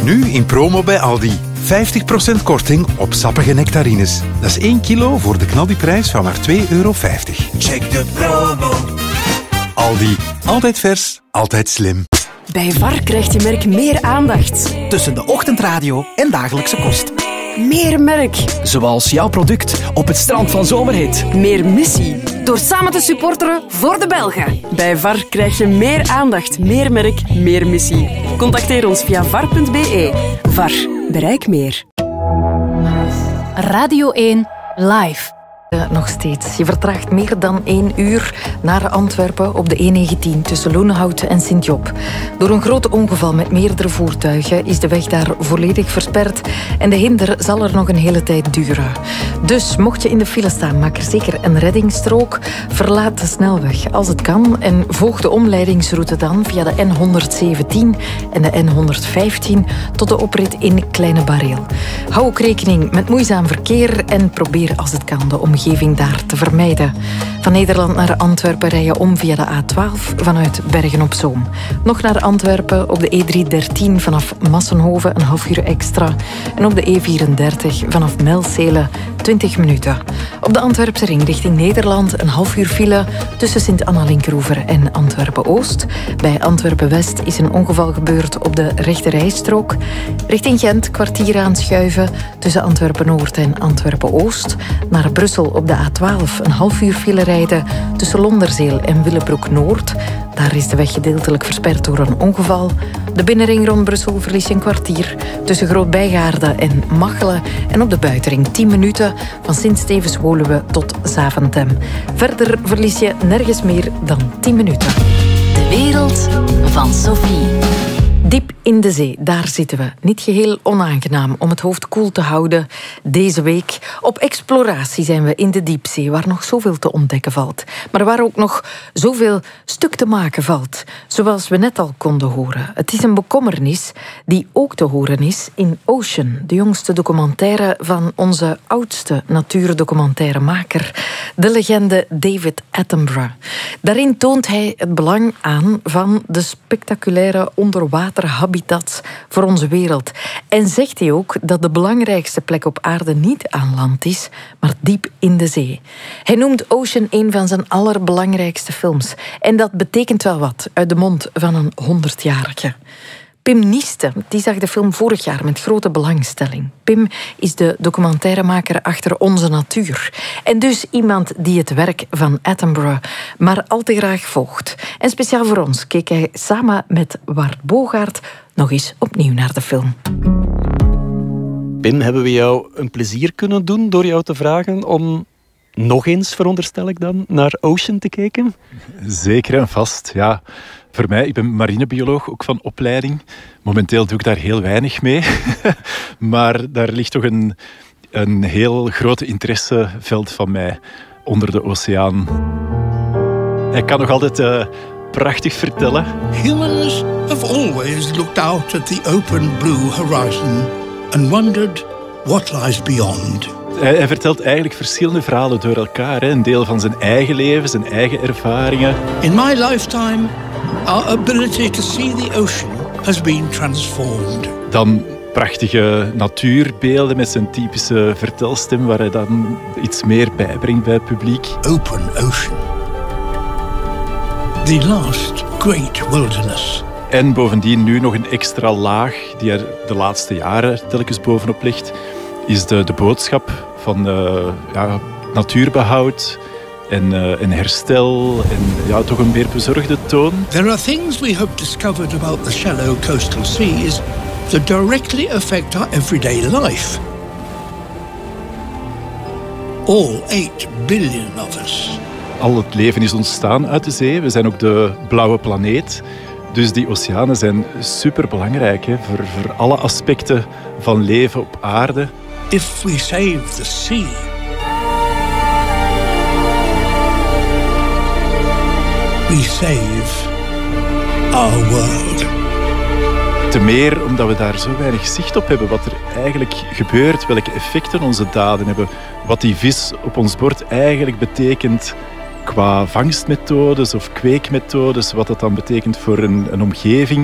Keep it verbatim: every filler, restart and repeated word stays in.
Nu in promo bij Aldi. vijftig procent korting op sappige nectarines. Dat is één kilo voor de knaldiprijs van maar twee euro vijftig. Check de promo. Aldi. Altijd vers, altijd slim. Bij V A R krijgt je merk meer aandacht. Tussen de ochtendradio en dagelijkse kost. Meer merk. Zoals jouw product op het strand van Zomerhit. Meer missie. Door samen te supporteren voor de Belgen. Bij V A R krijg je meer aandacht, meer merk, meer missie. Contacteer ons via var punt b e. V A R. Bereik meer. Radio één Live. Nog steeds. Je vertraagt meer dan één uur naar Antwerpen op de E negentien tussen Loenhout en Sint-Job. Door een groot ongeval met meerdere voertuigen is de weg daar volledig versperd en de hinder zal er nog een hele tijd duren. Dus mocht je in de file staan, maak er zeker een reddingsstrook. Verlaat de snelweg als het kan en volg de omleidingsroute dan via de N honderdzeventien en de N honderdvijftien tot de oprit in Kleine Bareel. Hou ook rekening met moeizaam verkeer en probeer als het kan de omgeving omgeving daar te vermijden. Van Nederland naar Antwerpen rij je om via de A twaalf vanuit Bergen-op-Zoom. Nog naar Antwerpen op de E driehonderddertien vanaf Massenhoven een half uur extra. En op de E vierendertig vanaf Melzele twintig minuten. Op de Antwerpse ring richting Nederland een half uur file tussen Sint-Anna-Linkeroever en Antwerpen-Oost. Bij Antwerpen-West is een ongeval gebeurd op de rechterrijstrook. Richting Gent kwartier aanschuiven tussen Antwerpen-Noord en Antwerpen-Oost. Naar Brussel op de A twaalf een half uur file rijden tussen Londerzeel en Willebroek-Noord. Daar is de weg gedeeltelijk versperd door een ongeval. De binnenring rond Brussel verlies je een kwartier tussen Groot-Bijgaarde en Machelen. En op de buitenring tien minuten van Sint-Stevens-Woluwe tot Zaventem. Verder verlies je nergens meer dan tien minuten. De wereld van Sophie. Diep in de zee, daar zitten we. Niet geheel onaangenaam om het hoofd koel te houden. Deze week op exploratie zijn we in de diepzee, waar nog zoveel te ontdekken valt. Maar waar ook nog zoveel stuk te maken valt. Zoals we net al konden horen. Het is een bekommernis die ook te horen is in Ocean, de jongste documentaire van onze oudste natuurdocumentaremaker, de legende David Attenborough. Daarin toont hij het belang aan van de spectaculaire onderwaterhabitats voor onze wereld. En zegt hij ook dat de belangrijkste plek op aarde niet aan land is, maar diep in de zee. Hij noemt Ocean een van zijn allerbelangrijkste films. En dat betekent wel wat uit de mond van een honderdjarige. Pim Nieste, die zag de film vorig jaar met grote belangstelling. Pim is de documentairemaker achter Onze Natuur. En dus iemand die het werk van Attenborough maar al te graag volgt. En speciaal voor ons keek hij samen met Wart Bogaert nog eens opnieuw naar de film. Pim, hebben we jou een plezier kunnen doen door jou te vragen om nog eens, veronderstel ik dan, naar Ocean te kijken? Zeker en vast, ja. Voor mij, ik ben marinebioloog, ook van opleiding. Momenteel doe ik daar heel weinig mee. Maar daar ligt toch een, een heel groot interesseveld van mij onder de oceaan. Hij kan nog altijd uh, prachtig vertellen. Humans have always looked out at the open blue horizon and wondered what lies beyond. Hij, hij vertelt eigenlijk verschillende verhalen door elkaar. Hè. Een deel van zijn eigen leven, zijn eigen ervaringen. In my lifetime, our ability to see the ocean has been transformed. Dan prachtige natuurbeelden met zijn typische vertelstem, waar hij dan iets meer bijbrengt bij het publiek. Open ocean. The last great wilderness. En bovendien nu nog een extra laag die er de laatste jaren telkens bovenop ligt, is de, de boodschap van uh, ja, natuurbehoud en, uh, en herstel en ja, toch een meer bezorgde toon. There are things we have discovered about the shallow coastal seas that directly affect our everyday life. All eight billion of us. Al het leven is ontstaan uit de zee. We zijn ook de blauwe planeet. Dus die oceanen zijn superbelangrijk hè, voor, voor alle aspecten van leven op aarde. If we save the sea, we save our world. Te meer omdat we daar zo weinig zicht op hebben wat er eigenlijk gebeurt, welke effecten onze daden hebben, wat die vis op ons bord eigenlijk betekent qua vangstmethodes of kweekmethodes, wat dat dan betekent voor een, een omgeving.